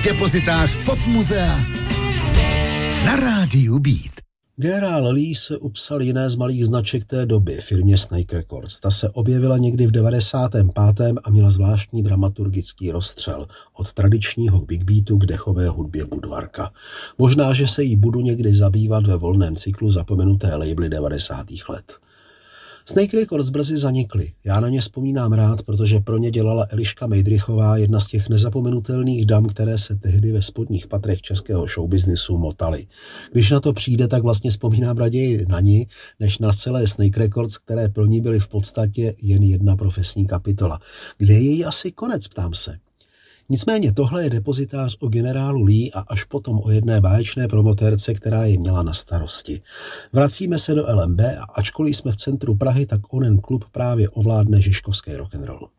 depozitář Popmuzea na rádiu Beat. Generál Lee se upsal jiné z malých značek té doby, firmě Snake Records. Ta se objevila někdy v 95. a měla zvláštní dramaturgický rozstřel od tradičního big beatu k dechové hudbě Budvarka. Možná, že se jí budu někdy zabývat ve volném cyklu zapomenuté labely 90. let. Snake Records brzy zanikly. Já na ně vzpomínám rád, protože pro ně dělala Eliška Mejdrichová, jedna z těch nezapomenutelných dam, které se tehdy ve spodních patrech českého showbiznisu motaly. Když na to přijde, tak vlastně vzpomínám raději na ní, než na celé Snake Records, které pro ní byly v podstatě jen jedna profesní kapitola. Kde je její asi konec, ptám se. Nicméně tohle je depozitář o generálu Lee a až potom o jedné báječné promotérce, která ji měla na starosti. Vracíme se do LMB a ačkoliv jsme v centru Prahy, tak onen klub právě ovládne žižkovský rock'n'roll.